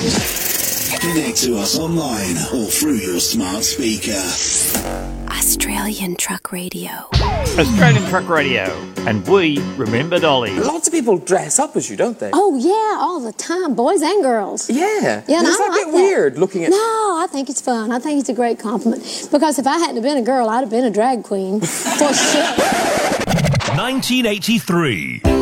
Connect to us online or through your smart speaker. Australian Truck Radio. Australian Truck Radio. And we remember Dolly. Lots of people dress up as you, don't they? Oh, yeah, all the time, boys and girls. Yeah. Yeah, Does that get weird looking at... No, I think it's fun. I think it's a great compliment. Because if I hadn't have been a girl, I'd have been a drag queen. For sure. 1983.